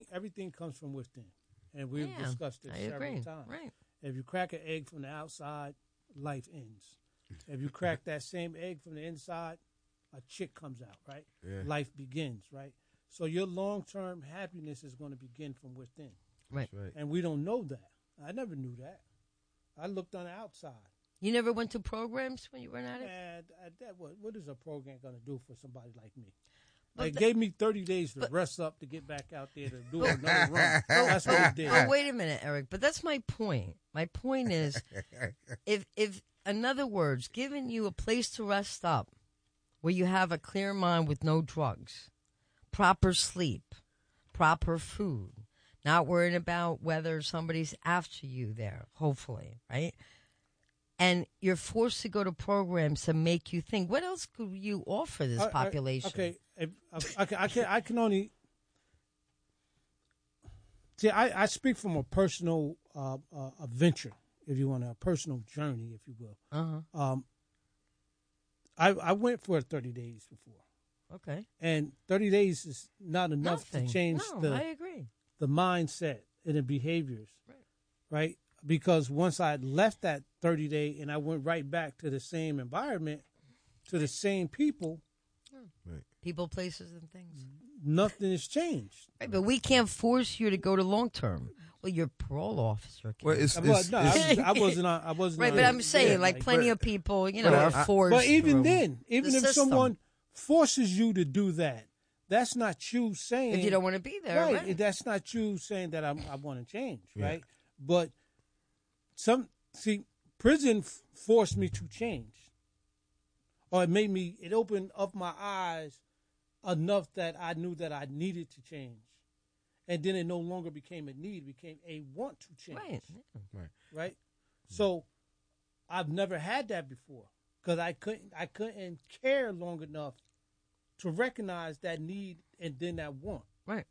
everything comes from within, and we've discussed this several times. Right. If you crack an egg from the outside, life ends. If you crack that same egg from the inside, a chick comes out, right? Yeah. Life begins, right? So your long-term happiness is going to begin from within. Right. And we don't know that. I never knew that. I looked on the outside. You never went to programs when you were at it? And what is a program going to do for somebody like me? They gave me 30 days to rest up to get back out there to do another run. That's what it did. Oh, wait a minute, Eric. But that's my point. My point is, if in other words, giving you a place to rest up, where you have a clear mind with no drugs, proper sleep, proper food, not worrying about whether somebody's after you there, hopefully, right? And you're forced to go to programs to make you think. What else could you offer this population? I can only see. I speak from a personal venture, if you want, a personal journey, if you will. I went for 30 days before. Okay. And 30 days is not enough to change I agree. the mindset and the behaviors, right? Because once I left that 30-day and I went right back to the same environment, to the same people. People, places, and things. Nothing has changed. Right, but we can't force you to go to long-term. Well, your parole officer can. Well, I wasn't. Right, but I'm saying, plenty of people, are forced. But even then, even if system. someone forces you to do that, that's not you saying. If you don't want to be there, right? That's not you saying that I want to change, right? But prison forced me to change, or it opened up my eyes enough that I knew that I needed to change. And then it no longer became a need; it became a want to change. Right. So I've never had that before because I couldn't care long enough to recognize that need and then that want. Right.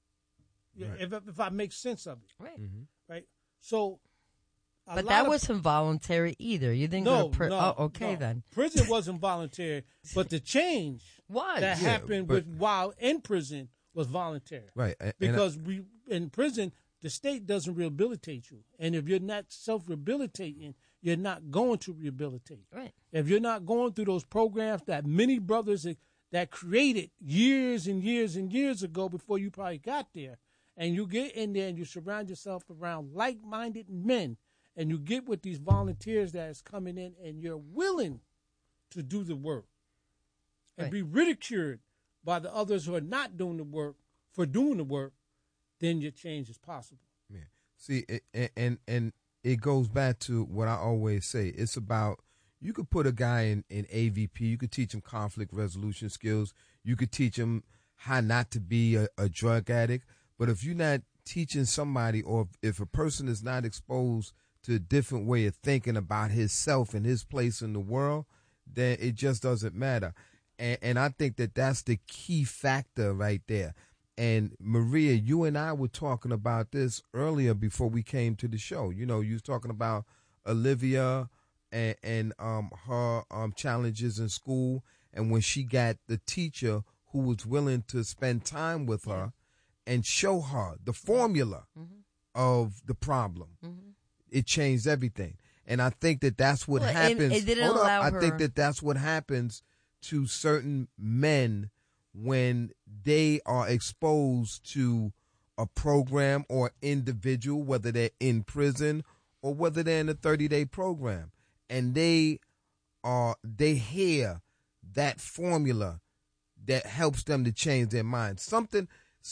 If I make sense of it. Right. Mm-hmm. Right. So. But that wasn't voluntary either. You didn't go to prison. Oh, okay, then. Prison wasn't voluntary, but the change that happened while in prison was voluntary. Right. Because in prison, the state doesn't rehabilitate you. And if you're not self-rehabilitating, you're not going to rehabilitate. Right. If you're not going through those programs that many brothers that created years and years and years ago before you probably got there, and you get in there and you surround yourself around like-minded men, and you get with these volunteers that is coming in and you're willing to do the work and be ridiculed by the others who are not doing the work for doing the work, then your change is possible. Yeah. See, and it goes back to what I always say. It's about, you could put a guy in AVP, you could teach him conflict resolution skills, you could teach him how not to be a drug addict, but if you're not teaching somebody, or if a person is not exposed to a different way of thinking about himself and his place in the world, then it just doesn't matter. And I think that's the key factor right there. And Maria, you and I were talking about this earlier before we came to the show. You was talking about Olivia and her challenges in school, and when she got the teacher who was willing to spend time with her and show her the formula of the problem. Mm-hmm. It changed everything. And I think that's what happens. It didn't allow her. I think that's what happens to certain men when they are exposed to a program or individual, whether they're in prison or whether they're in a 30-day program. And they hear that formula that helps them to change their mind. Something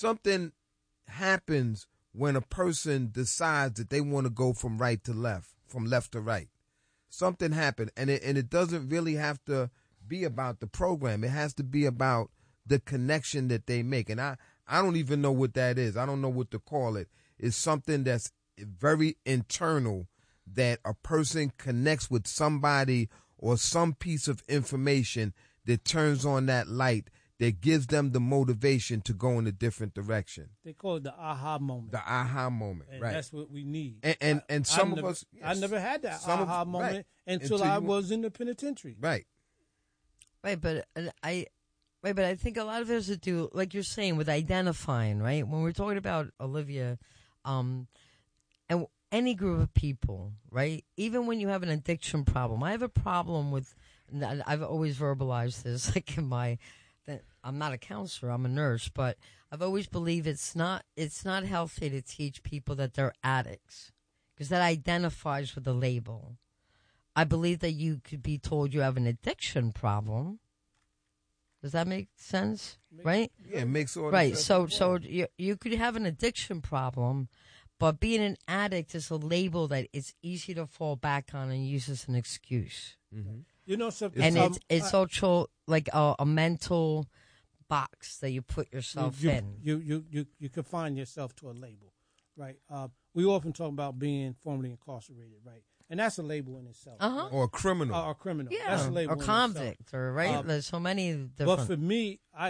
happens when a person decides that they want to go from right to left, from left to right. Something happened, and it doesn't really have to be about the program. It has to be about the connection that they make. And I don't even know what that is. I don't know what to call it. It's something that's very internal, that a person connects with somebody or some piece of information that turns on that light, that gives them the motivation to go in a different direction. They call it the aha moment. The aha moment, and right. That's what we need. And some of us... Yes. I never had that aha moment until I was in the penitentiary. Right. Right, but Right, but I think a lot of it has to do, like you're saying, with identifying, right? When we're talking about Olivia, and any group of people, right? Even when you have an addiction problem, I have a problem with. I've always verbalized this, like that I'm not a counselor, I'm a nurse, but I've always believed it's not healthy to teach people that they're addicts because that identifies with a label. I believe that you could be told you have an addiction problem. Does that make sense? Right? Yeah, it makes all right. the So sense. you could have an addiction problem, but being an addict is a label that it's easy to fall back on and use as an excuse. Mm-hmm. You know something, And it's also like a mental box that you put yourself in. You confine yourself to a label, right? We often talk about being formerly incarcerated, right? And that's a label in itself. Uh-huh. Right? Or a criminal. Or a criminal. Yeah, That's a label or in convict, itself. or right. There's so many different. But for me, I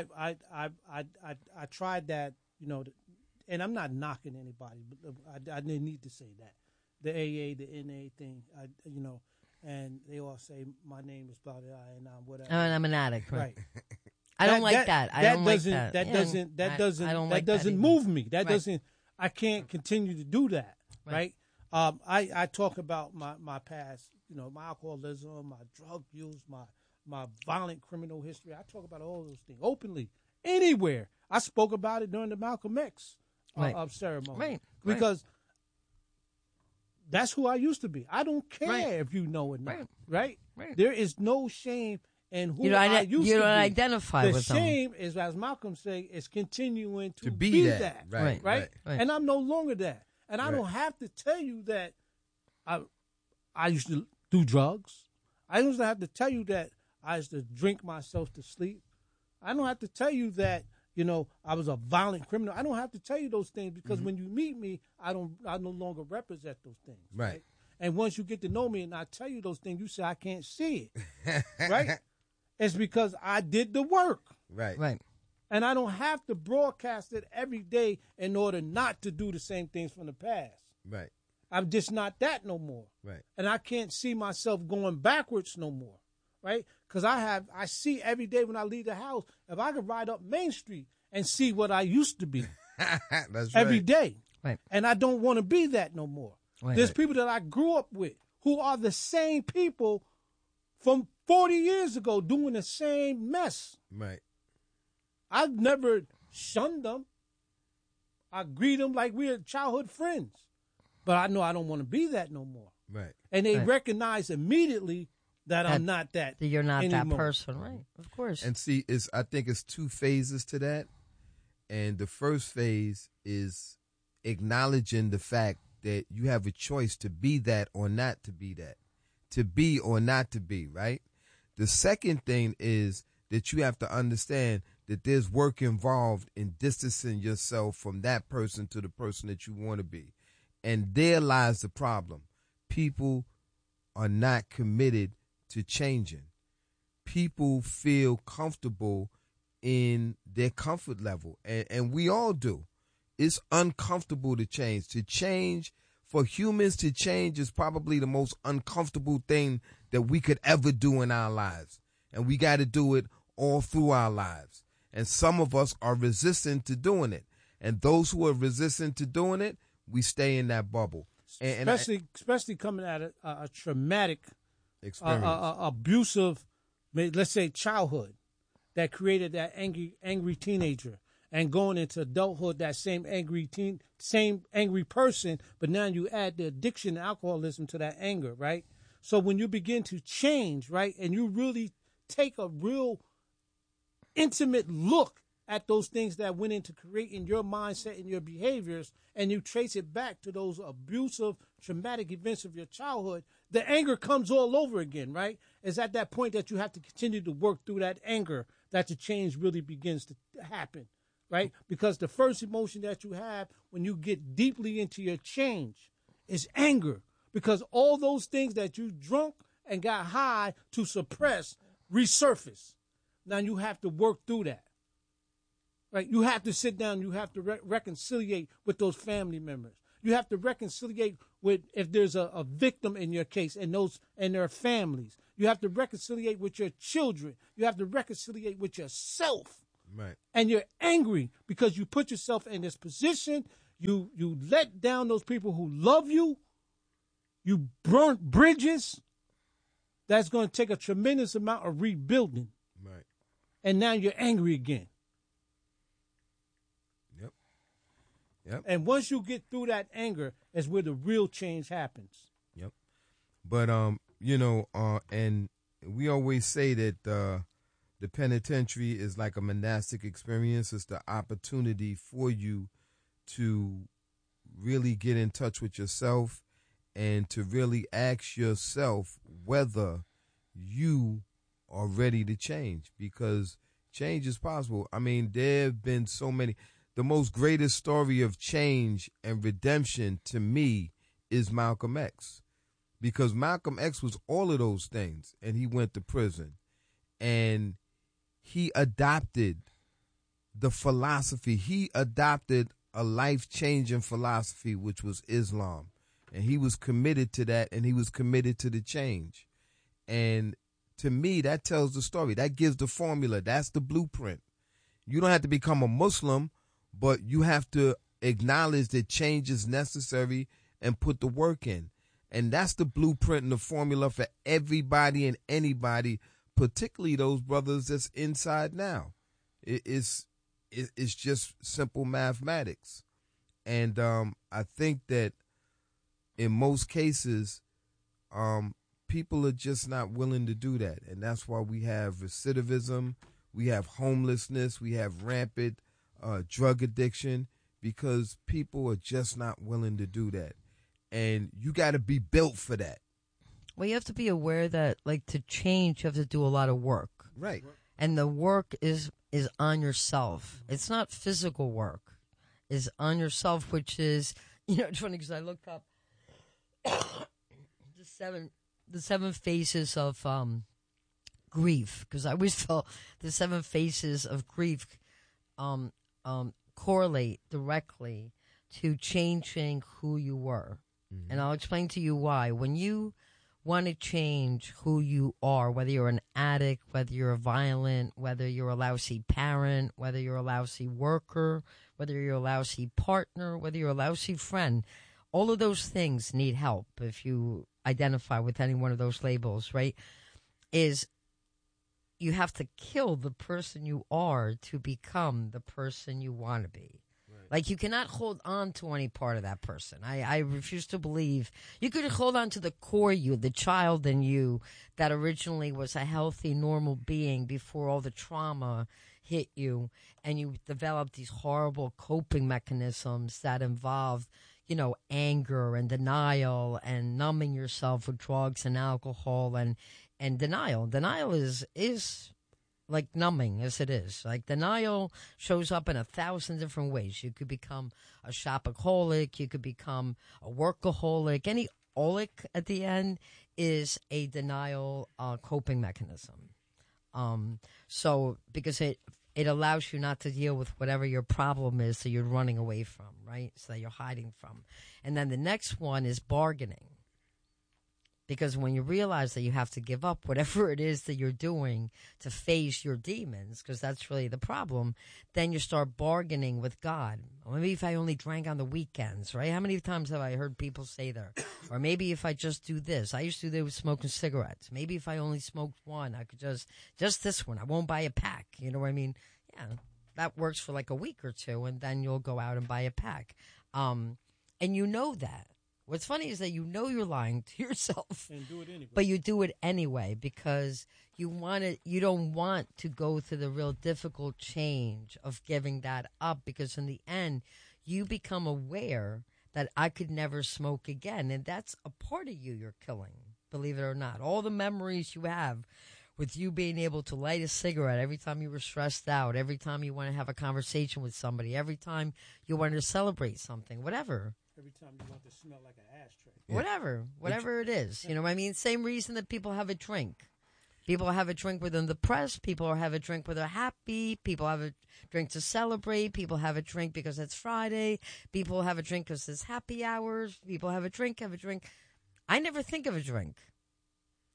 tried that, and I'm not knocking anybody, but I didn't need to say that. The AA, the NA thing, and they all say my name is blah blah, blah and I'm whatever. And I'm an addict, right? Right. I don't like that. I don't like that. that. That doesn't move me. That doesn't. I can't continue to do that. Right. I talk about my past. My alcoholism, my drug use, my violent criminal history. I talk about all those things openly, anywhere. I spoke about it during the Malcolm X ceremony. Right. Because that's who I used to be. I don't care if you know it not. Right. There is no shame in who I used to be. You don't identify with them. The shame is, as Malcolm said, is continuing to be that. Right. And I'm no longer that. And I don't have to tell you that I used to do drugs. I don't have to tell you that I used to drink myself to sleep. I don't have to tell you that, I was a violent criminal. I don't have to tell you those things because when you meet me, I no longer represent those things. Right. And once you get to know me and I tell you those things, you say I can't see it. Right? It's because I did the work. Right. And I don't have to broadcast it every day in order not to do the same things from the past. Right. I'm just not that no more. Right. And I can't see myself going backwards no more. Right? Because I see every day when I leave the house, if I could ride up Main Street and see what I used to be. That's every right. day. Right. And I don't want to be that no more. Right. There's people that I grew up with who are the same people from 40 years ago doing the same mess. Right. I've never shunned them. I greet them like we're childhood friends. But I know I don't want to be that no more. Right. And they recognize immediately that I'm not that. You're not anymore. that person, right? Of course. And see, I think it's two phases to that. And the first phase is acknowledging the fact that you have a choice to be that or not to be that, to be or not to be, right? The second thing is that you have to understand that there's work involved in distancing yourself from that person to the person that you want to be. And there lies the problem. People are not committed to changing. People feel comfortable in their comfort level, and we all do. It's uncomfortable to change. For humans to change is probably the most uncomfortable thing that we could ever do in our lives. And we got to do it all through our lives. And some of us are resistant to doing it. And those who are resistant to doing it, we stay in that bubble. Especially coming at a traumatic, experience, abusive, let's say childhood, that created that angry teenager, and going into adulthood, that same angry person, but now you add the addiction and alcoholism to that anger, right? So when you begin to change, right, and you really take a real intimate look at those things that went into creating your mindset and your behaviors, and you trace it back to those abusive, traumatic events of your childhood, the anger comes all over again, right? It's at that point that you have to continue to work through that anger that the change really begins to happen, right? Because the first emotion that you have when you get deeply into your change is anger, because all those things that you drunk and got high to suppress resurface. Now you have to work through that. Right? You have to sit down. You have to reconciliate with those family members. You have to reconciliate with if there's a victim in your case and their families. You have to reconciliate with your children. You have to reconciliate with yourself. Right. And you're angry because you put yourself in this position. You let down those people who love you. You burnt bridges. That's going to take a tremendous amount of rebuilding. Right. And now you're angry again. Yep. And once you get through that anger, is where the real change happens. Yep. But and we always say that the penitentiary is like a monastic experience. It's the opportunity for you to really get in touch with yourself and to really ask yourself whether you are ready to change, because change is possible. I mean, there have been so many. The most greatest story of change and redemption to me is Malcolm X, because Malcolm X was all of those things, and he went to prison, and he adopted the philosophy. He adopted a life-changing philosophy, which was Islam, and he was committed to that, and he was committed to the change. And to me, that tells the story. That gives the formula. That's the blueprint. You don't have to become a Muslim, but you have to acknowledge that change is necessary and put the work in. And that's the blueprint and the formula for everybody and anybody, particularly those brothers that's inside now. It's just simple mathematics. And I think that in most cases, people are just not willing to do that. And that's why we have recidivism, we have homelessness, we have rampant drug addiction, because people are just not willing to do that. And you got to be built for that. Well, you have to be aware that, like, to change, you have to do a lot of work. Right. And the work is on yourself. It's not physical work. It's on yourself, which is, it's funny because I looked up the seven phases of grief, because I always felt the seven phases of grief correlate directly to changing who you were. Mm-hmm. And I'll explain to you why. When you want to change who you are, whether you're an addict, whether you're violent, whether you're a lousy parent, whether you're a lousy worker, whether you're a lousy partner, whether you're a lousy friend, all of those things need help if you identify with any one of those labels, right? Is you have to kill the person you are to become the person you want to be. Right. Like, you cannot hold on to any part of that person. I refuse to believe. You could hold on to the core you, the child in you that originally was a healthy, normal being before all the trauma hit you, and you developed these horrible coping mechanisms that involved, anger and denial and numbing yourself with drugs and alcohol and denial. Denial is like numbing, as it is. Like, denial shows up in 1,000 different ways. You could become a shopaholic. You could become a workaholic. Any olic at the end is a denial coping mechanism. So because it allows you not to deal with whatever your problem is that you're running away from, right? So that you're hiding from. And then the next one is bargaining. Because when you realize that you have to give up whatever it is that you're doing to face your demons, because that's really the problem, then you start bargaining with God. Or maybe if I only drank on the weekends, right? How many times have I heard people say that? Or maybe if I just do this. I used to do smoking cigarettes. Maybe if I only smoked one, I could just this one. I won't buy a pack. You know what I mean? Yeah, that works for like a week or two, and then you'll go out and buy a pack. And you know that. What's funny is that you're lying to yourself, and do it anyway. But you do it anyway because you don't want to go through the real difficult change of giving that up, because in the end, you become aware that I could never smoke again, and that's a part of you're killing, believe it or not. All the memories you have with you being able to light a cigarette every time you were stressed out, every time you want to have a conversation with somebody, every time you wanted to celebrate something, whatever. Every time you want to smell like an ashtray. Yeah. Whatever it is. You know what I mean? Same reason that people have a drink. People have a drink when they're depressed. People have a drink when they're happy. People have a drink to celebrate. People have a drink because it's Friday. People have a drink because it's happy hours. People have a drink. I never think of a drink.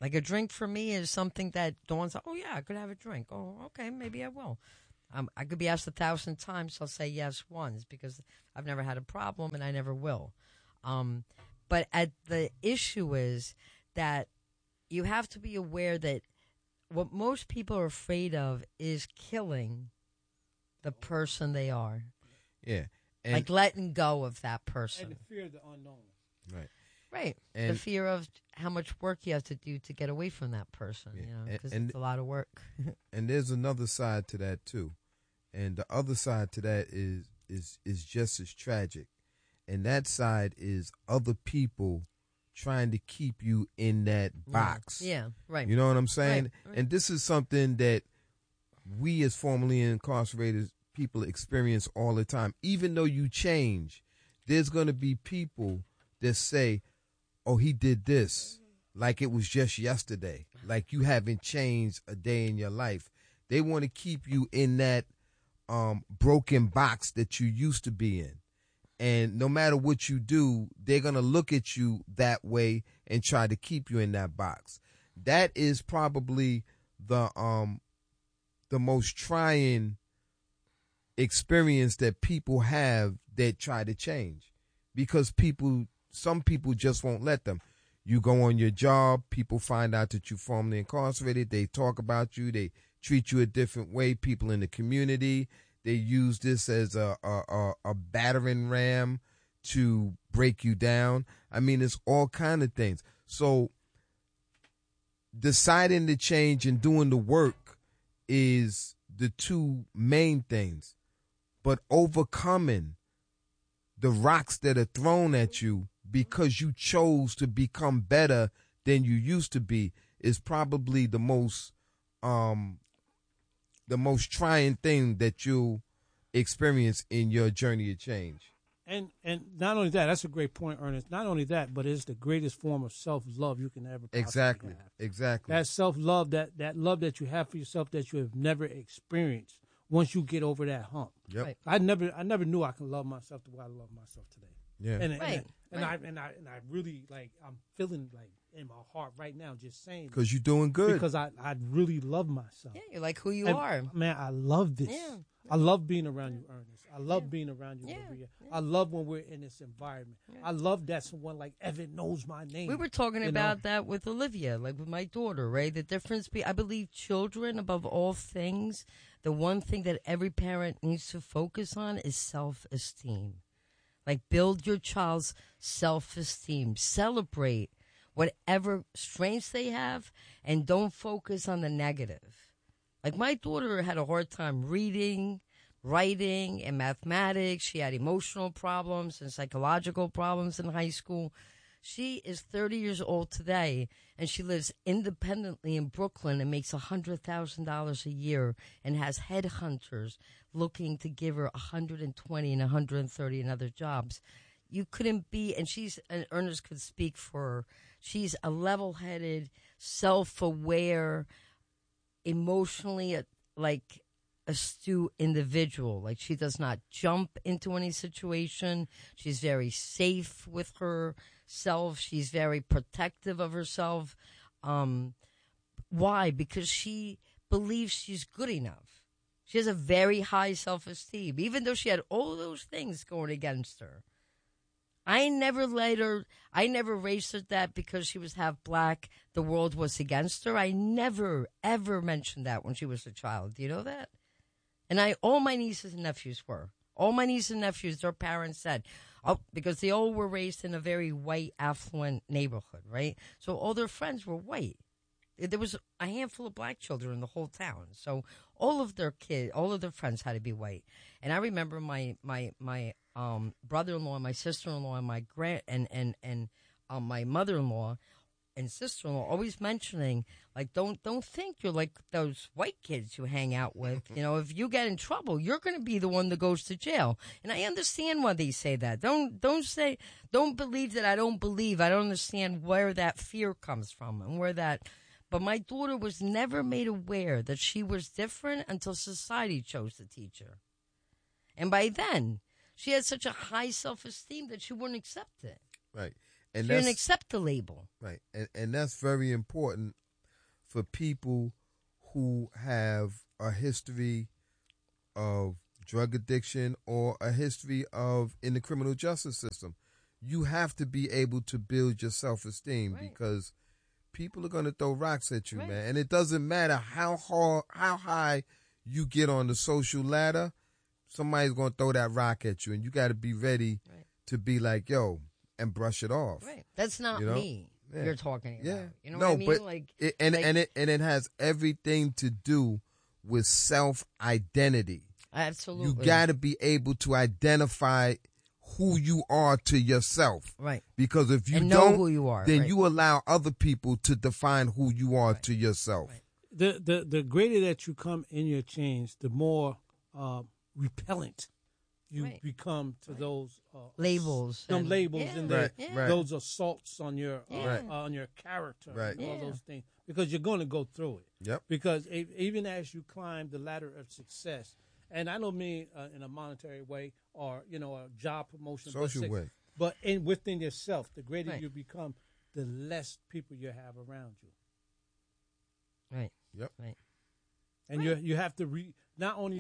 Like a drink for me is something that dawns, oh, yeah, I could have a drink. Oh, okay, maybe I will. I could be asked 1,000 times. I'll say yes once because I've never had a problem and I never will. But the issue is that you have to be aware that what most people are afraid of is killing the person they are. Yeah. And like letting go of that person. And the fear of the unknown. Right. Right. And the fear of how much work you have to do to get away from that person, because it's a lot of work. And there's another side to that too. And the other side to that is just as tragic. And that side is other people trying to keep you in that box. Yeah, right. You know what I'm saying? Right. And this is something that we as formerly incarcerated people experience all the time. Even though you change, there's going to be people that say, oh, he did this like it was just yesterday, like you haven't changed a day in your life. They want to keep you in that broken box that you used to be in. And no matter what you do, they're going to look at you that way and try to keep you in that box. That is probably the most trying experience that people have that try to change, because some people just won't let them. You go on your job, people find out that you're formerly incarcerated, they talk about you, they treat you a different way. People in the community, they use this as a battering ram to break you down. I mean, it's all kind of things. So deciding to change and doing the work is the two main things. But overcoming the rocks that are thrown at you because you chose to become better than you used to be is probably the most trying thing that you'll experience in your journey of change. And not only that, that's a great point, Ernest. Not only that, but it's the greatest form of self-love you can ever possibly have. Exactly. That self-love, that love that you have for yourself that you have never experienced once you get over that hump. Yep. Right. I never knew I could love myself the way I love myself today. Yeah. And I really, like, I'm feeling like in my heart right now just saying that. Because you're doing good. Because I really love myself. Yeah, you're like who you And, are. Man, I love this. Yeah. I love being around you, Ernest. I love being around you, Yeah. Maria. I love when we're in this environment. I love that someone like Evan knows my name. We were talking about that with Olivia, like with my daughter, right? The difference, I believe children, above all things, the one thing that every parent needs to focus on is self-esteem. Like, build your child's self-esteem. Celebrate whatever strengths they have, and don't focus on the negative. Like, my daughter had a hard time reading, writing, and mathematics. She had emotional problems and psychological problems in high school. She is 30 years old today, and she lives independently in Brooklyn and makes $100,000 a year and has headhunters looking to give her 120 and 130 and other jobs. You couldn't be, and Ernest could speak for her. She's a level-headed, self-aware, emotionally, like, astute individual. Like, she does not jump into any situation. She's very safe with herself. She's very protective of herself. Why? Because she believes she's good enough. She has a very high self-esteem, even though she had all those things going against her. I never raised her that because she was half black, the world was against her. I never, ever mentioned that when she was a child. Do you know that? And all my nieces and nephews were. All my nieces and nephews, their parents said, because they all were raised in a very white, affluent neighborhood, right? So all their friends were white. There was a handful of black children in the whole town. So all of their friends had to be white. And I remember my brother-in-law, my sister-in-law, and my mother-in-law and sister-in-law always mentioning, like, don't think you're like those white kids you hang out with. You know, if you get in trouble, you're going to be the one that goes to jail. And I understand why they say that. Don't believe that I don't believe. I don't understand where that fear comes from and where that. But my daughter was never made aware that she was different until society chose to teach her. And by then, she had such a high self-esteem that she wouldn't accept it. Right. And you didn't accept the label. Right. And that's very important for people who have a history of drug addiction or a history of in the criminal justice system. You have to be able to build your self-esteem because people are going to throw rocks at you, man. And it doesn't matter how high you get on the social ladder, somebody's going to throw that rock at you, and you got to be ready to be like, yo, and brush it off. Right. That's not me you're talking about. Yeah. You know what I mean? But it has everything to do with self-identity. Absolutely. You got to be able to identify who you are to yourself. Right. Because if you know don't, who you are, then you allow other people to define who you are to yourself. Right. The greater that you come in your change, the more repellent you become to those labels, and those assaults on your character, and all those things, because you're going to go through it. Yep. Because even as you climb the ladder of success, and I don't mean in a monetary way or a job promotion, social way, but within yourself, the greater you become, the less people you have around you. Right. Yep. Right. And you have to not only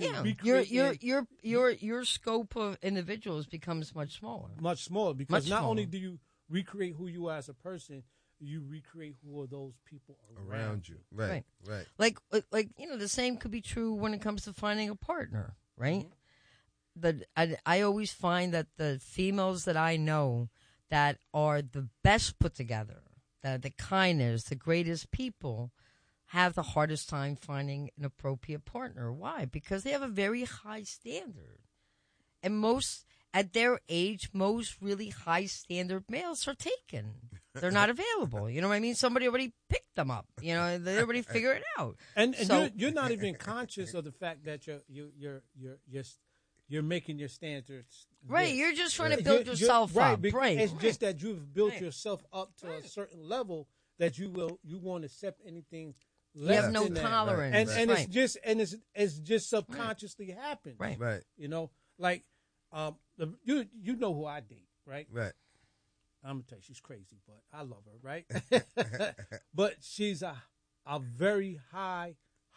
your scope of individuals becomes much smaller. Because only do you recreate who you are as a person, you recreate who are those people around you. Right. Like the same could be true when it comes to finding a partner, right? Mm-hmm. I always find that the females that I know that are the best put together, that are the kindest, the greatest people, have the hardest time finding an appropriate partner. Why? Because they have a very high standard. And at their age, most really high standard males are taken. They're not available. You know what I mean? Somebody already picked them up. They already figured it out. And you're not even conscious of the fact that you're making your standards. Right. You're just trying to build yourself up. Right. It's just that you've built yourself up to a certain level that you won't accept anything. You have no tolerance, and it's just subconsciously happened, right? Like you know who I date, right? Right. I'm gonna tell you, she's crazy, but I love her, right? But she's a very high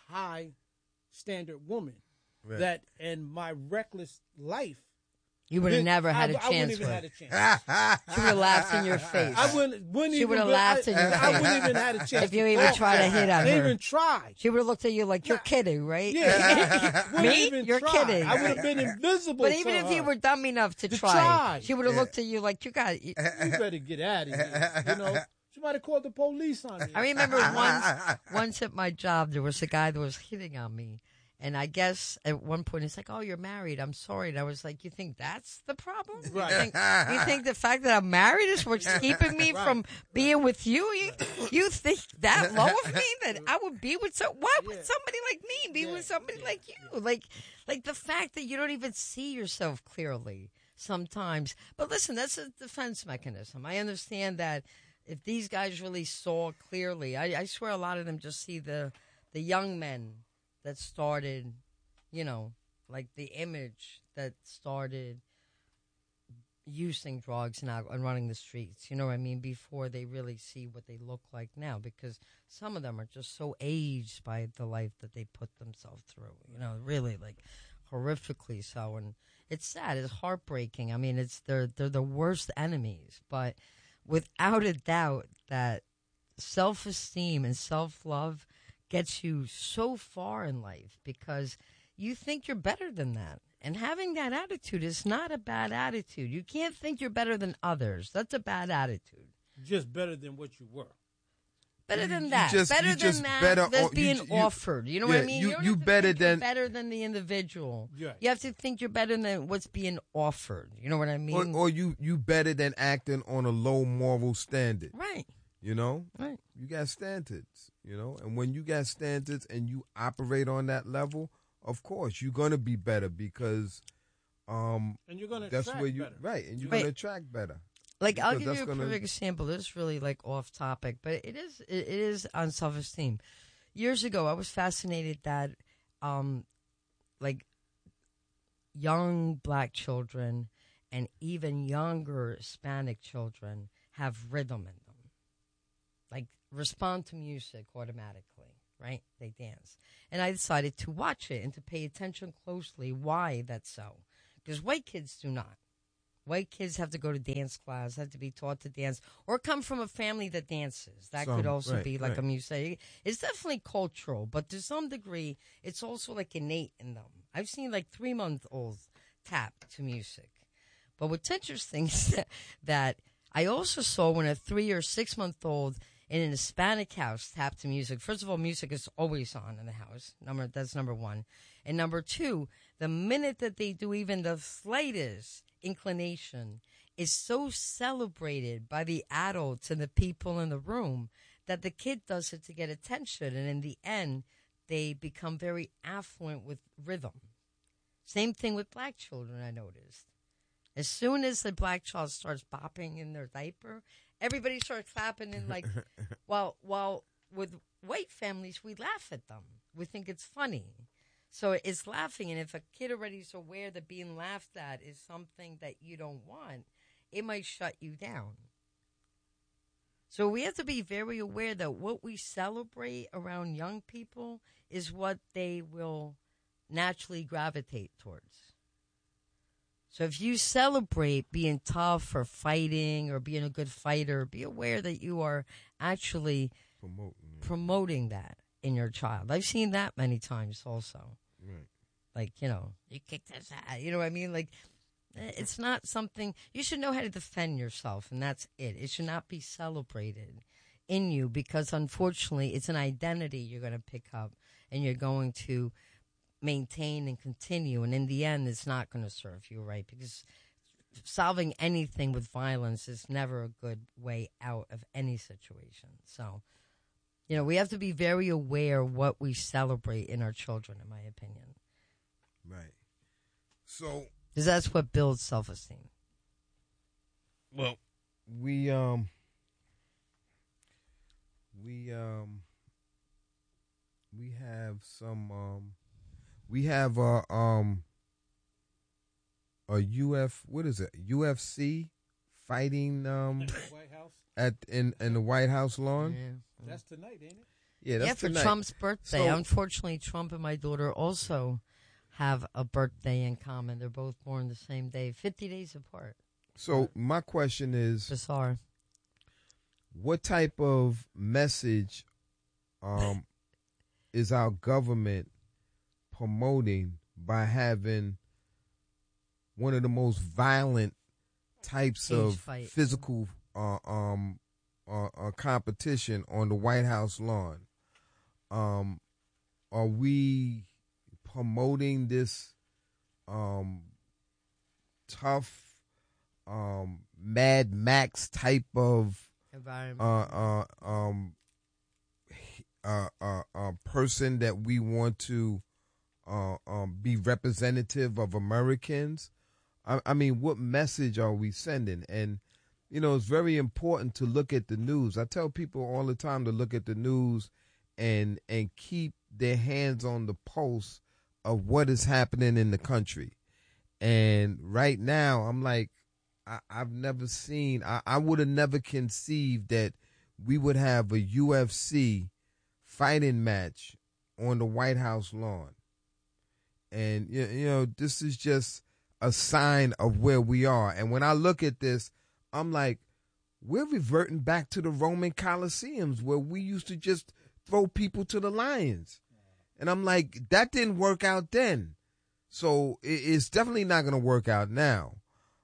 standard woman that in my reckless life. You would have never had a chance. I wouldn't even had a chance. She would have laughed in your face. I wouldn't. She would have laughed in your face. I wouldn't even had a chance. If you even try to hit on her. Even tried. She would have looked at you like, you're kidding, right? Yeah. Me? You're kidding. I would have been invisible. But even if you were dumb enough to try, she would have looked at you like, you better get out of here. She might have called the police on me. I remember once at my job, there was a guy that was hitting on me. And I guess at one point it's like, oh, you're married. I'm sorry. And I was like, you think that's the problem? Right. You think the fact that I'm married is what's keeping me from being with you? You think that low of me that I would be with why would somebody like me be with somebody like you? Like the fact that you don't even see yourself clearly sometimes. But listen, that's a defense mechanism. I understand that if these guys really saw clearly, I swear a lot of them just see the young men that started, like the image that started using drugs and running the streets, you know what I mean, before they really see what they look like now, because some of them are just so aged by the life that they put themselves through, really like horrifically so. And it's sad, it's heartbreaking. I mean, they're the worst enemies, but without a doubt that self-esteem and self-love gets you so far in life because you think you're better than that. And having that attitude is not a bad attitude. You can't think you're better than others. That's a bad attitude. Just better than what you were. Better than that. Better than that. That's being offered. You know what I mean? You better than the individual. Yeah. You have to think you're better than what's being offered. You know what I mean? Or you better than acting on a low moral standard. Right. Right. You got standards, and when you got standards and you operate on that level, of course, you're going to be better because and you're going to that's attract where you better. Right, and you're going to attract better. Like, I'll give you a perfect example. This is really like off topic, but it is on self-esteem. Years ago, I was fascinated that like young black children and even younger Hispanic children have rhythm in them. Like, respond to music automatically, right? They dance. And I decided to watch it and to pay attention closely why that's so. Because white kids do not. White kids have to go to dance class, have to be taught to dance, or come from a family that dances. That could also be like a music. It's definitely cultural, but to some degree, it's also like innate in them. I've seen like 3-month-olds tap to music. But what's interesting is that I also saw when a 3 or 6-month-old in an Hispanic house tap to music. First of all, music is always on in the house. That's number one. And number two, the minute that they do even the slightest inclination is so celebrated by the adults and the people in the room that the kid does it to get attention. And in the end, they become very affluent with rhythm. Same thing with black children, I noticed. As soon as the black child starts bopping in their diaper, everybody starts clapping and like, while with white families, we laugh at them. We think it's funny. So it's laughing, and if a kid already is aware that being laughed at is something that you don't want, it might shut you down. So we have to be very aware that what we celebrate around young people is what they will naturally gravitate towards. So if you celebrate being tough or fighting or being a good fighter, be aware that you are actually promoting that in your child. I've seen that many times also. Right. Like, you kicked his ass. You know what I mean? Like, it's not something, you should know how to defend yourself, and that's it. It should not be celebrated in you because, unfortunately, it's an identity you're going to pick up and you're going to maintain and continue. And in the end, it's not going to serve you right because solving anything with violence is never a good way out of any situation. So, we have to be very aware what we celebrate in our children, in my opinion. Right. So, because that's what builds self-esteem. Well, we have some UFC fighting White House? in the White House lawn. Yeah. That's tonight, ain't it? Yeah, that's for tonight. Trump's birthday. So, unfortunately, Trump and my daughter also have a birthday in common. They're both born the same day, 50 days apart. So my question is, bizarre. What type of message is our government promoting by having one of the most violent types of physical competition on the White House lawn? Are we promoting this tough Mad Max type of person that we want to be representative of Americans? I mean, what message are we sending? And it's very important to look at the news. I tell people all the time to look at the news and keep their hands on the pulse of what is happening in the country. And right now, I'm like, I've never seen, I would have never conceived that we would have a UFC fighting match on the White House lawn. And, this is just a sign of where we are. And when I look at this, I'm like, we're reverting back to the Roman Colosseums where we used to just throw people to the lions. And I'm like, that didn't work out then. So it's definitely not going to work out now.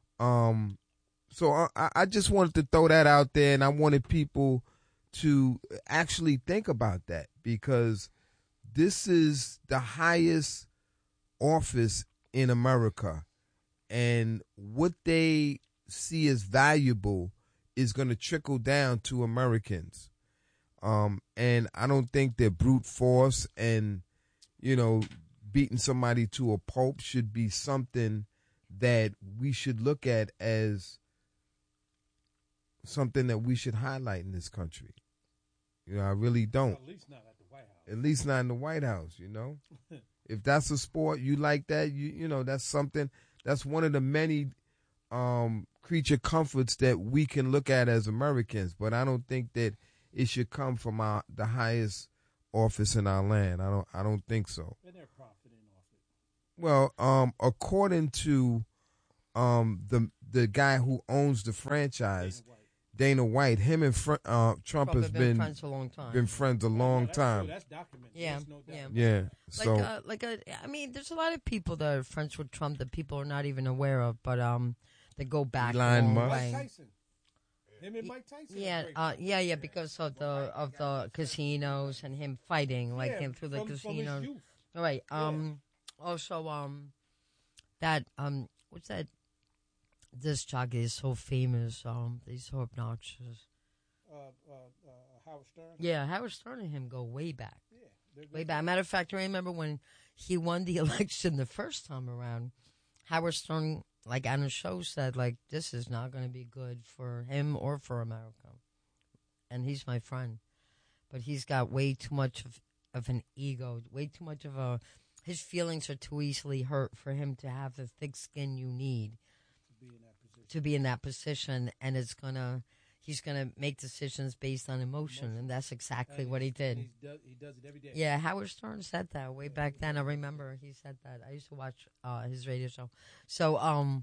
So I just wanted to throw that out there, and I wanted people to actually think about that because this is the highest office in America, and what they see as valuable is going to trickle down to Americans. And I don't think that brute force and, beating somebody to a pulp should be something that we should look at as something that we should highlight in this country. I really don't. At least not at the White House. At least not in the White House, If that's a sport you like that, that's something, that's one of the many creature comforts that we can look at as Americans, but I don't think that it should come from the highest office in our land. I don't think so. And they're profiting off it. Well, according to the guy who owns the franchise, Dana White, him and Trump has been friends a long time. Been friends a long time. That's documented. Yeah, There's no doubt. Yeah. So I mean, there's a lot of people that are friends with Trump that people are not even aware of, but they go back Elon a long Musk. way. Mike Tyson. Him and Mike Tyson. Yeah, because of the casinos and him fighting him through the casinos. From his youth. All right. Also, that what's that? This jockey is so famous. He's so obnoxious. Howard Stern. Yeah, Howard Stern and him go way back. Yeah, Way back. Matter of fact, I remember when he won the election the first time around, Howard Stern, on a show, said, this is not going to be good for him or for America. And he's my friend. But he's got way too much of an ego, way too much of his feelings are too easily hurt for him to have the thick skin you need to be in that position. And he's gonna make decisions based on emotion, and that's exactly what he did. He does it every day. Yeah, Howard Stern said that way back then. I remember he said that. I used to watch his radio show. So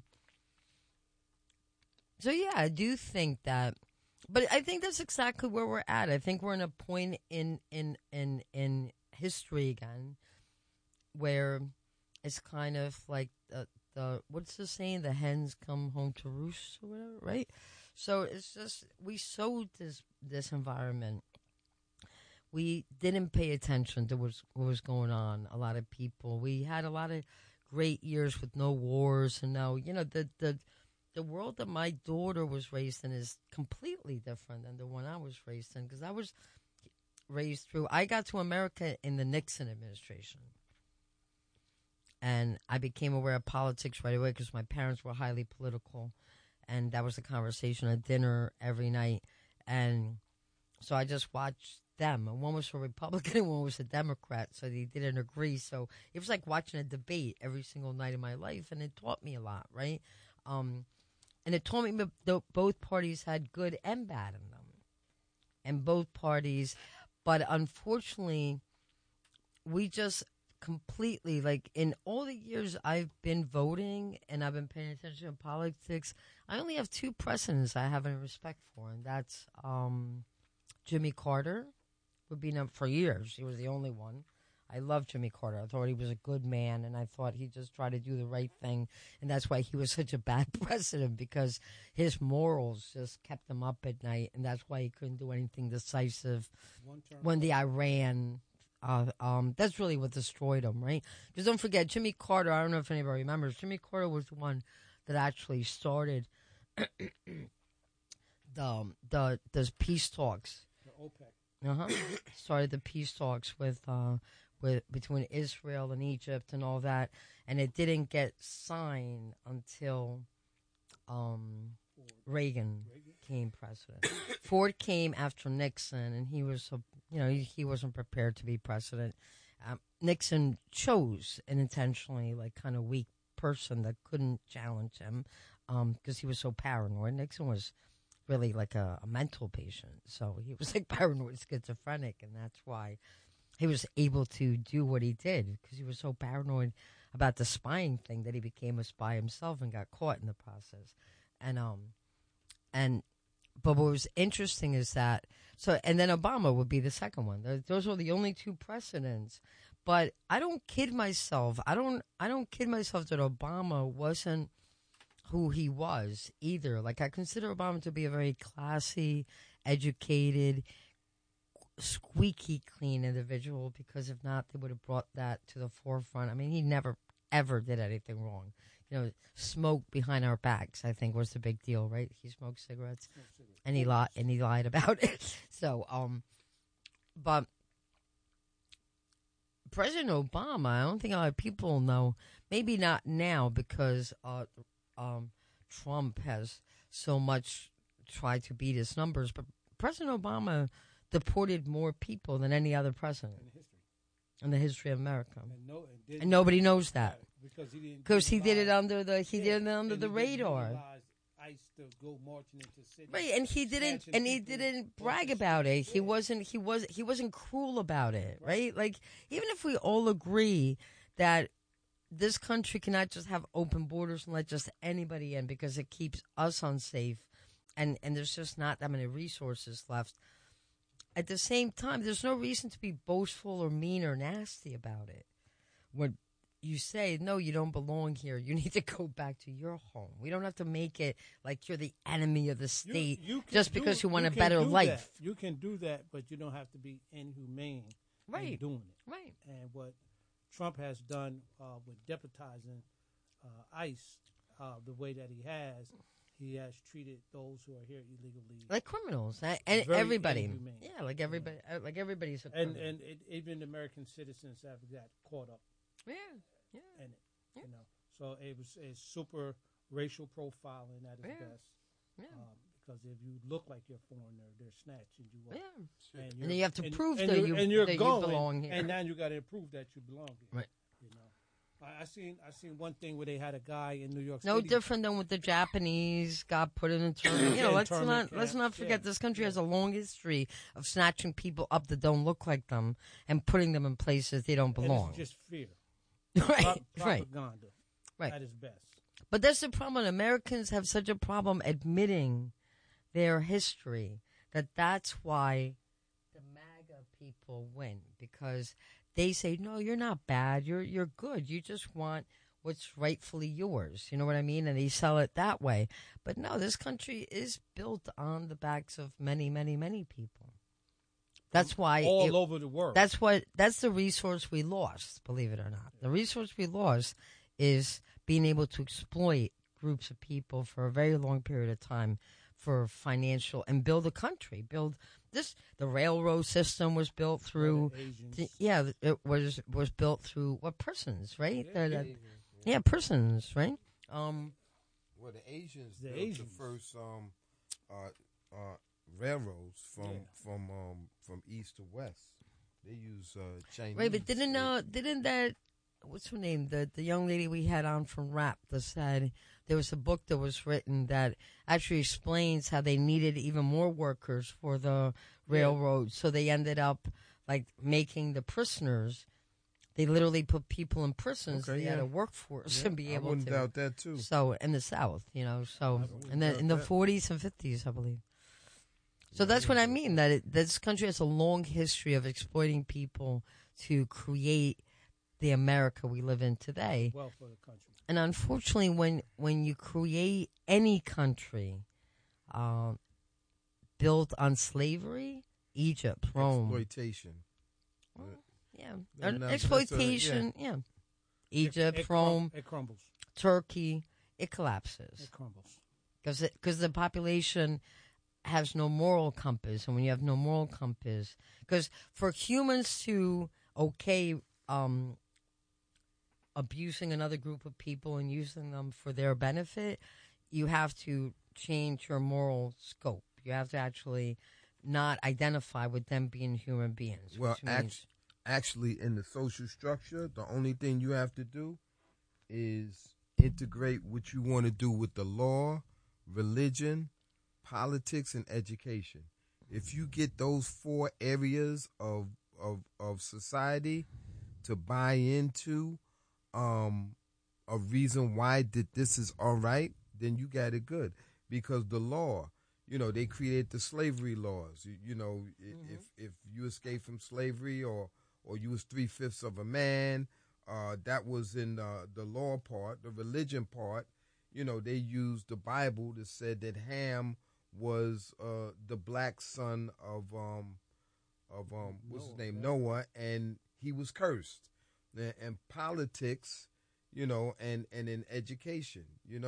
yeah, I do think that, but I think that's exactly where we're at. I think we're in a point in history again where it's kind of like the what's the saying? The hens come home to roost or whatever, right? So it's just we sowed this environment. We didn't pay attention to what was going on. A lot of people. We had a lot of great years with no wars, and now the world that my daughter was raised in is completely different than the one I was raised in, because I was raised through. I got to America in the Nixon administration. And I became aware of politics right away because my parents were highly political. And that was the conversation at dinner every night. And so I just watched them. And one was a Republican and one was a Democrat. So they didn't agree. So it was like watching a debate every single night of my life. And it taught me a lot, right? And it taught me that both parties had good and bad in them. And both parties. But unfortunately, we just completely, in all the years I've been voting and I've been paying attention to politics, I only have two presidents I have any respect for, and that's Jimmy Carter would be known for years. He was the only one. I loved Jimmy Carter. I thought he was a good man, and I thought he just tried to do the right thing, and that's why he was such a bad president, because his morals just kept him up at night, and that's why he couldn't do anything decisive when the Iran... that's really what destroyed him, right? Because don't forget, Jimmy Carter, I don't know if anybody remembers, Jimmy Carter was the one that actually started the peace talks. The OPEC. Started the peace talks with between Israel and Egypt and all that, and it didn't get signed until Reagan became president. Ford came after Nixon, and he was he wasn't prepared to be president. Nixon chose an intentionally kind of weak person that couldn't challenge him because he was so paranoid. Nixon was really like a mental patient, so he was paranoid schizophrenic, and that's why he was able to do what he did, because he was so paranoid about the spying thing that he became a spy himself and got caught in the process. But what was interesting is that, and then Obama would be the second one. Those were the only two precedents. But I don't kid myself. I don't kid myself that Obama wasn't who he was either. I consider Obama to be a very classy, educated, squeaky clean individual, because if not, they would have brought that to the forefront. I mean, he never, ever did anything wrong. Smoke behind our backs, I think, was the big deal, right? He smoked cigarettes, and he lied about it. So, but President Obama, I don't think a lot of people know. Maybe not now, because Trump has so much tried to beat his numbers. But President Obama deported more people than any other president in the history of America, and nobody knows that. Because he did it under the radar. ICE to go marching into cities. Right, and he didn't brag about it. He wasn't cruel about it, right? Like, even if we all agree that this country cannot just have open borders and let just anybody in because it keeps us unsafe, and there's just not that many resources left. At the same time, there's no reason to be boastful or mean or nasty about it. When you say, no, you don't belong here, you need to go back to your home. We don't have to make it like you're the enemy of the state just because you want a better life. You can do that, but you don't have to be inhumane in doing it. Right. And what Trump has done with deputizing ICE the way that he has treated those who are here illegally like criminals, and everybody. Inhumane. Yeah, like everybody's a criminal. And even American citizens have got caught up. Yeah. In it, you know. So it's super racial profiling at its best. Yeah. Because if you look like you're a foreigner, they're snatching you up. Yeah. And then you have to prove that you belong here. And now you got to prove that you belong here. Right. You know. I seen one thing where they had a guy in New York City. No different than with the Japanese got put in internment. You know, let's not forget this country has a long history of snatching people up that don't look like them and putting them in places they don't belong. And it's just fear. Right. Propaganda. Right. At its best. But that's the problem. Americans have such a problem admitting their history that's why the MAGA people win, because they say, no, you're not bad. You're good. You just want what's rightfully yours. You know what I mean? And they sell it that way. But no, this country is built on the backs of many, many, many people. That's why all over the world. That's the resource we lost, believe it or not. The resource we lost is being able to exploit groups of people for a very long period of time for financial and build a country. The railroad system was built through it was built through prisons, right? Prisons, right? Well, the Asians built the first railroads from east to west. They use Chinese. Right, but didn't that, what's her name? The young lady we had on from Rap that said there was a book that was written that actually explains how they needed even more workers for the railroad. So they ended up like making the prisoners. They literally put people in prisons. They had a workforce and be able to. I wouldn't doubt that too. So in the South, and then in the 40s and 50s, I believe. So that's what I mean, that this country has a long history of exploiting people to create the America we live in today. Well, for the country. And unfortunately, when you create any country built on slavery, Egypt, Rome. Exploitation. Exploitation, Egypt, Rome. It crumbles. Turkey, it collapses. It crumbles. Because the population has no moral compass, and when you have no moral compass, because for humans to abusing another group of people and using them for their benefit, you have to change your moral scope. You have to actually not identify with them being human beings. Well, actually, in the social structure, the only thing you have to do is integrate what you want to do with the law, religion, politics, and education. If you get those 4 areas of society to buy into a reason why that this is all right, then you got it good. Because the law, they created the slavery laws. If you escape from slavery or you was 3/5 of a man, that was in the law part. The religion part, they used the Bible that said that Ham was the black son of what's his name, Noah, and he was cursed. And politics, and in education,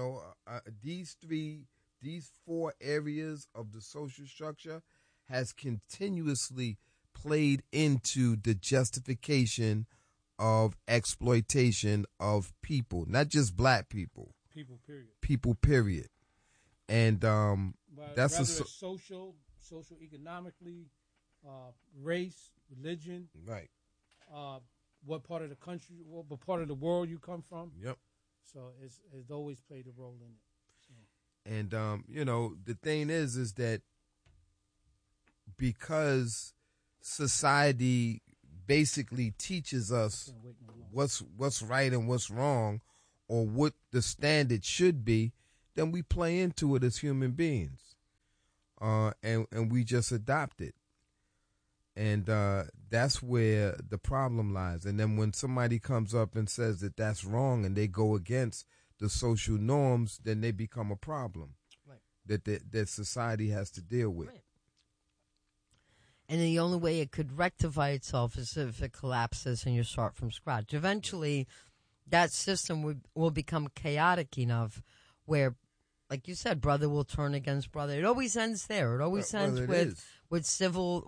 these 4 areas of the social structure has continuously played into the justification of exploitation of people, not just black people. People, period. And that's social, economically, race, religion, right? What part of the country, what part of the world you come from. Yep. So it's always played a role in it. So. And the thing is that because society basically teaches us what's right and what's wrong, or what the standard should be, then we play into it as human beings, and we just adopt it. And that's where the problem lies. And then when somebody comes up and says that that's wrong and they go against the social norms, then they become a problem, right, that society has to deal with. Right. And the only way it could rectify itself is if it collapses and you start from scratch. Eventually, that system will become chaotic enough where, like you said, brother will turn against brother. It always ends there. It always ends with civil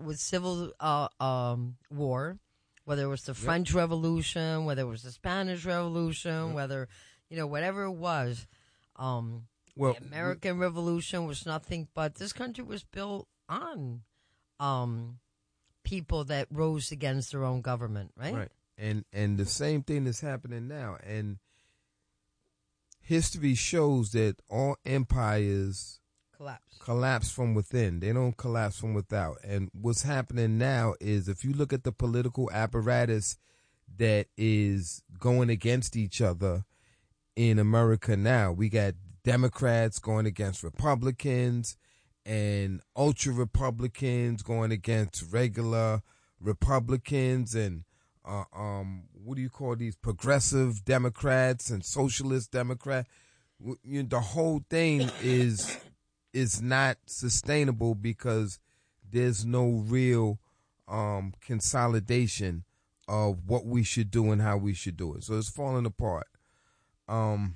war, whether it was the French Revolution, whether it was the Spanish Revolution, whether, whatever it was. The American Revolution was nothing but, this country was built on people that rose against their own government, right? Right. And the same thing is happening now. And history shows that all empires collapse from within. They don't collapse from without. And what's happening now is, if you look at the political apparatus that is going against each other in America now, we got Democrats going against Republicans, and ultra Republicans going against regular Republicans, and what do you call these, progressive Democrats and socialist Democrats? The whole thing is not sustainable because there's no real consolidation of what we should do and how we should do it. So it's falling apart. And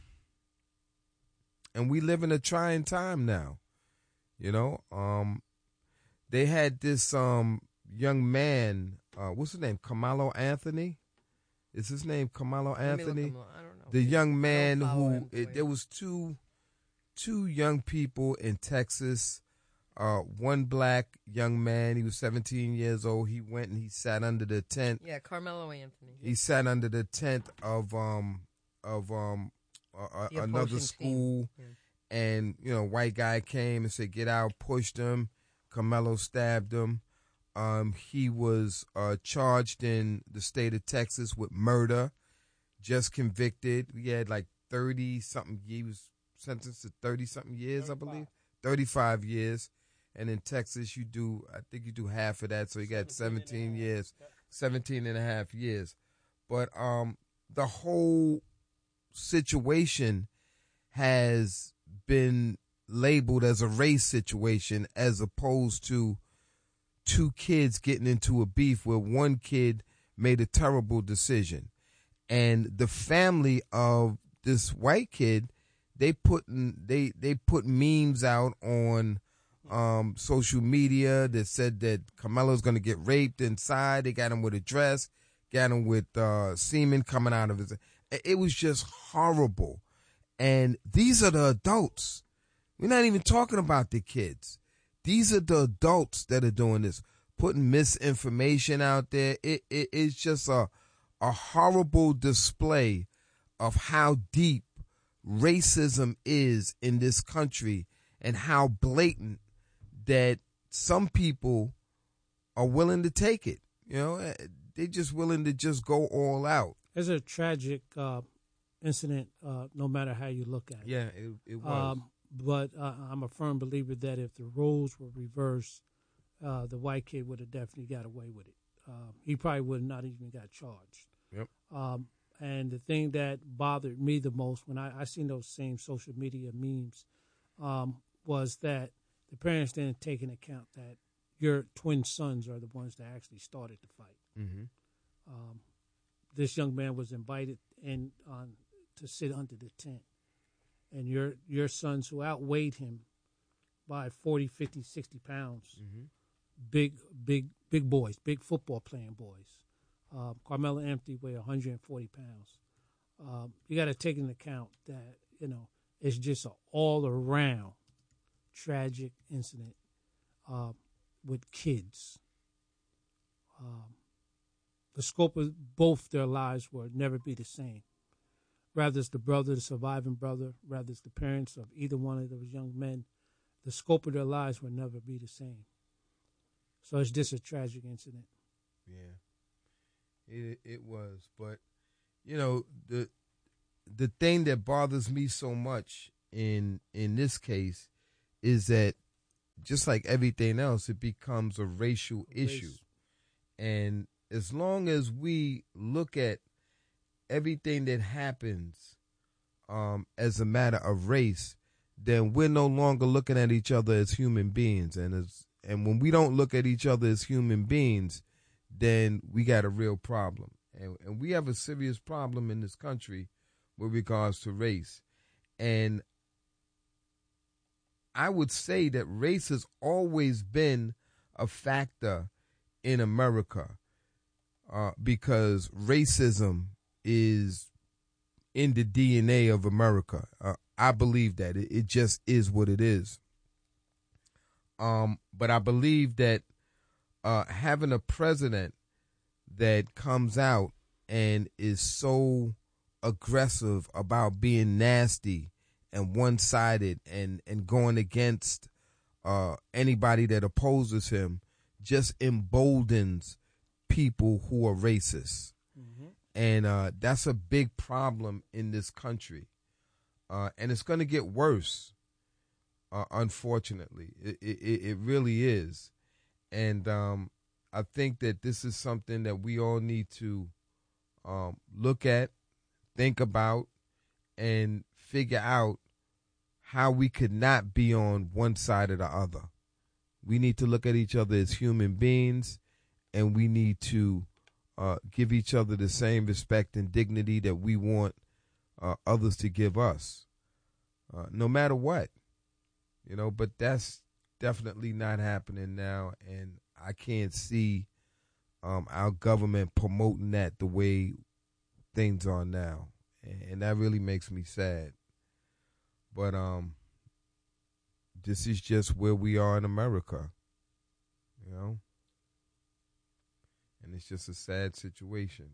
we live in a trying time now. They had this young man, what's his name? Carmelo Anthony? Is his name Carmelo Anthony? I don't know. The young man who, there was two young people in Texas, one black young man, he was 17 years old. He went and he sat under the tent. Yeah, Carmelo Anthony. He sat under the tent of another school. Yeah. And, white guy came and said, get out, pushed him. Carmelo stabbed him. He was charged in the state of Texas with murder, just convicted. He had like 30-something, he was sentenced to 30-something years, 35. I believe. 35 years. And in Texas, I think you do half of that, so he got 17 years, 17 and a half years. But the whole situation has been labeled as a race situation, as opposed to two kids getting into a beef where one kid made a terrible decision. And the family of this white kid, they put memes out on social media that said that Carmelo's going to get raped inside. They got him with a dress, got him with semen coming out of his. It was just horrible. And these are the adults. We're not even talking about the kids. These are the adults that are doing this, putting misinformation out there. It's just a horrible display of how deep racism is in this country, and how blatant that some people are willing to take it. They're just willing to just go all out. It's a tragic incident, no matter how you look at it. Yeah, it was. But I'm a firm believer that if the roles were reversed, the white kid would have definitely got away with it. He probably would not even got charged. Yep. And the thing that bothered me the most when I seen those same social media memes was that the parents didn't take into account that your twin sons are the ones that actually started the fight. Mm-hmm. This young man was invited in to sit under the tent. And your sons, who outweighed him by 40, 50, 60 pounds, mm-hmm. big boys, big football playing boys. Carmelo Anthony weighed 140 pounds. You got to take into account that, it's just an all-around tragic incident with kids. The scope of both their lives will never be the same. rather it's the brother, the surviving brother, rather it's the parents of either one of those young men, the scope of their lives will never be the same. So it's just a tragic incident. Yeah, it was. But, you know, the thing that bothers me so much in this case is that just like everything else, it becomes a racial issue. And as long as we look at everything that happens as a matter of race, then we're no longer looking at each other as human beings. And when we don't look at each other as human beings, then we got a real problem. And we have a serious problem in this country with regards to race. And I would say that race has always been a factor in America because racism is in the DNA of America. I believe that. It just is what it is. But I believe that having a president that comes out and is so aggressive about being nasty and one-sided and going against anybody that opposes him just emboldens people who are racist. Mm-hmm. And that's a big problem in this country. And it's going to get worse, unfortunately. It really is. And I think that this is something that we all need to look at, think about, and figure out how we could not be on one side or the other. We need to look at each other as human beings, and we need to give each other the same respect and dignity that we want others to give us, no matter what, you know. But that's definitely not happening now, and I can't see our government promoting that the way things are now, and that really makes me sad. But this is just where we are in America, you know, and it's just a sad situation.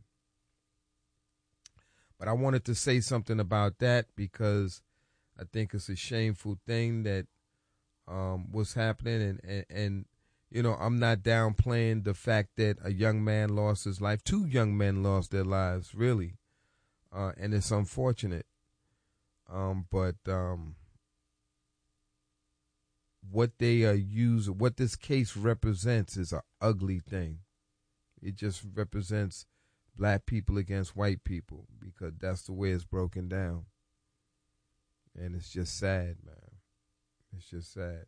But I wanted to say something about that because I think it's a shameful thing that was happening, and you know, I'm not downplaying the fact that a young man lost his life. 2 young men lost their lives, really, and it's unfortunate. But what they are using, what this case represents, is an ugly thing. It just represents black people against white people because that's the way it's broken down. And it's just sad, man. It's just sad.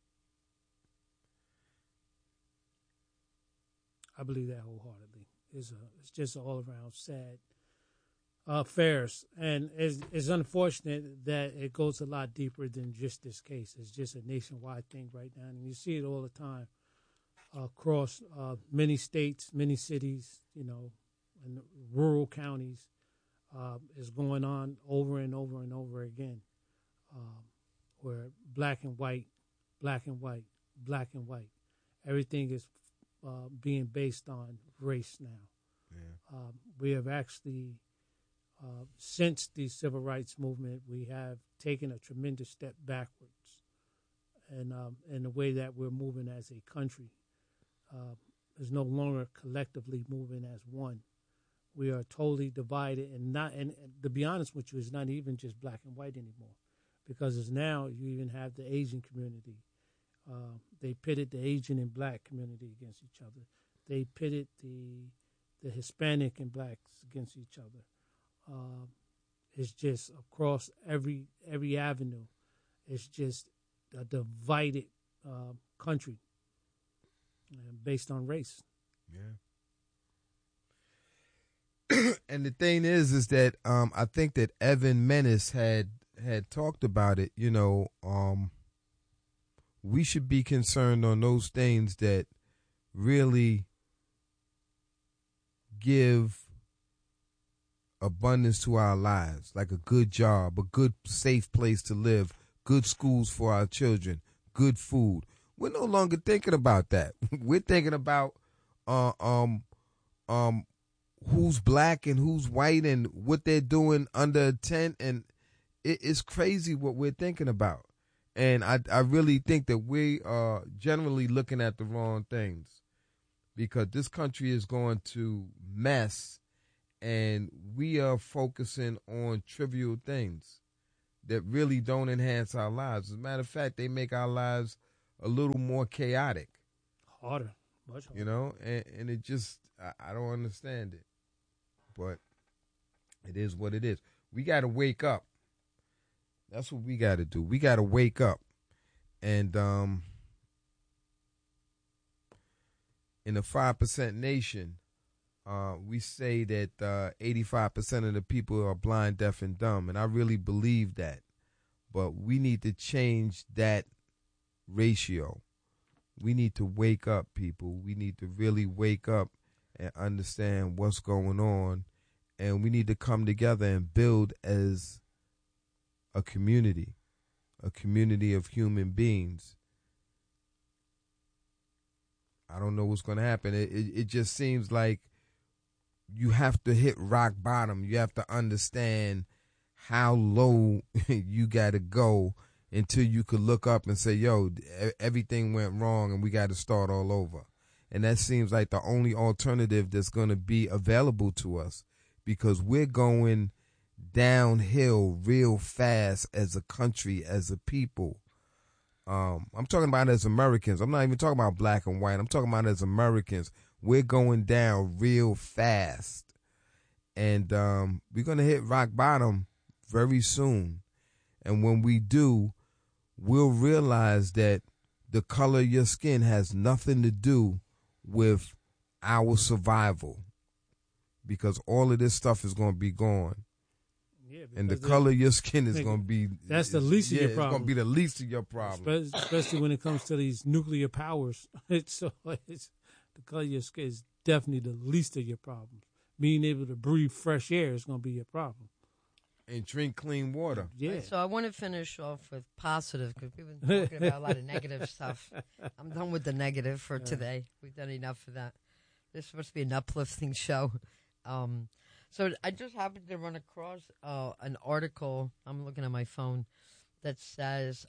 I believe that wholeheartedly. It's just all around sad affairs, and it's unfortunate that it goes a lot deeper than just this case. It's just a nationwide thing right now, and you see it all the time across many states, many cities, you know, and rural counties. Is going on over and over and over again, where black and white, black and white, black and white, everything is being based on race now. Yeah. We have actually, since the civil rights movement, we have taken a tremendous step backwards, and in the way that we're moving as a country, is no longer collectively moving as one. We are totally divided, and to be honest with you, it's not even just black and white anymore, because it's now you even have the Asian community. They pitted the Asian and black community against each other. They pitted the Hispanic and blacks against each other. It's just across every avenue. It's just a divided country based on race. Yeah. And the thing is that I think that Evan Menace had talked about it. You know, we should be concerned on those things that really give abundance to our lives, like a good job, a good, safe place to live, good schools for our children, good food. We're no longer thinking about that. We're thinking about who's black and who's white and what they're doing under a tent, and it's crazy what we're thinking about. And I really think that we are generally looking at the wrong things, because this country is going to mess, and we are focusing on trivial things that really don't enhance our lives. As a matter of fact, they make our lives a little more chaotic. Harder. Much harder. You know, and it just, I don't understand it. But it is what it is. We got to wake up. That's what we got to do. We got to wake up. And in the 5% nation, we say that 85% of the people are blind, deaf, and dumb. And I really believe that. But we need to change that ratio. We need to wake up, people. We need to really wake up and understand what's going on. And we need to come together and build as a community of human beings. I don't know what's going to happen. It just seems like you have to hit rock bottom. You have to understand how low you got to go until you could look up and say, yo, everything went wrong and we got to start all over. And that seems like the only alternative that's going to be available to us, because we're going downhill real fast as a country, as a people. I'm talking about as Americans. I'm not even talking about black and white. I'm talking about as Americans. We're going down real fast. And we're going to hit rock bottom very soon. And when we do, we'll realize that the color of your skin has nothing to do with our survival, because all of this stuff is going to be gone. Yeah, and the color of your skin is going to be... That's the least of your problem. It's going to be the least of your problem. Especially when it comes to these nuclear powers. The color of your skin is definitely the least of your problems. Being able to breathe fresh air is going to be your problem. And drink clean water. Yeah. So I want to finish off with positive, because we've been talking about a lot of negative stuff. I'm done with the negative for today. We've done enough for that. This is supposed to be an uplifting show. So I just happened to run across an article. I'm looking at my phone that says,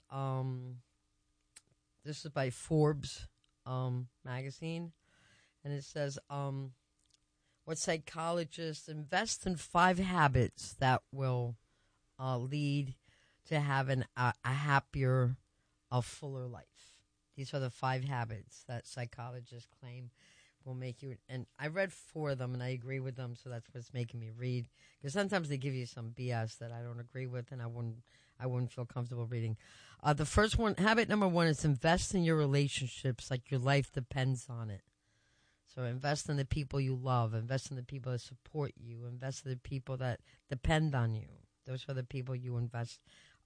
this is by Forbes magazine, and it says, what psychologists invest in 5 habits that will lead to having a happier, a fuller life. These are the 5 habits that psychologists claim will make you. And I read 4 of them, and I agree with them, so that's what's making me read. Because sometimes they give you some BS that I don't agree with, and I wouldn't feel comfortable reading. The first one, habit number 1, is invest in your relationships like your life depends on it. So invest in the people you love. Invest in the people that support you. Invest in the people that depend on you. Those are the people you invest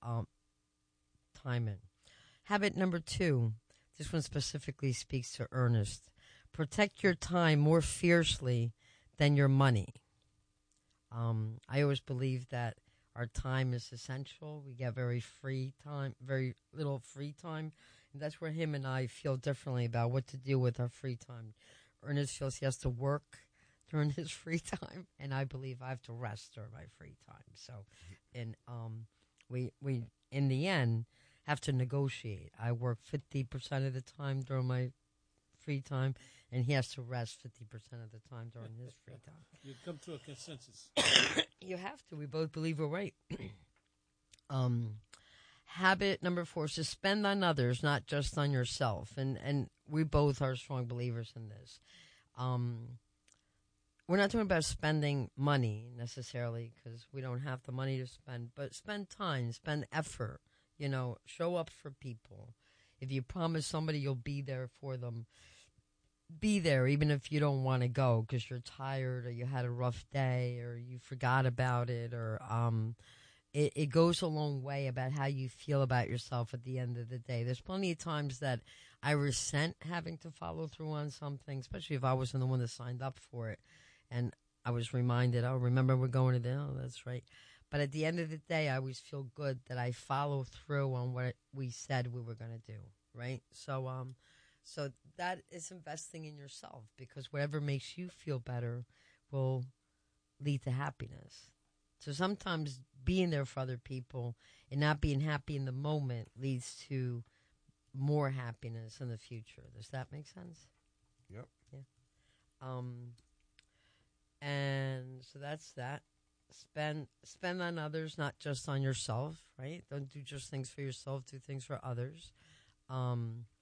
time in. Habit number 2, this one specifically speaks to Ernest. Protect your time more fiercely than your money. I always believe that our time is essential. We get very little free time. And that's where him and I feel differently about what to do with our free time. Ernest feels he has to work during his free time, and I believe I have to rest during my free time. So, and we in the end have to negotiate. I work 50% of the time during my free time, and he has to rest 50% of the time during his free time. You come to a consensus. You have to. We both believe we're right. Habit number 4, is to spend on others, not just on yourself. And we both are strong believers in this. We're not talking about spending money necessarily, because we don't have the money to spend, but spend time, spend effort, show up for people. If you promise somebody you'll be there for them, be there even if you don't want to go because you're tired or you had a rough day or you forgot about it, or it goes a long way about how you feel about yourself at the end of the day. There's plenty of times that I resent having to follow through on something, especially if I wasn't the one that signed up for it. And I was reminded, remember we're going to that's right. But at the end of the day, I always feel good that I follow through on what we said we were going to do, right? So that is investing in yourself, because whatever makes you feel better will lead to happiness. So sometimes being there for other people and not being happy in the moment leads to more happiness in the future. Does that make sense? Yep. Yeah. And so that's that. Spend on others, not just on yourself, right? Don't do just things for yourself, do things for others.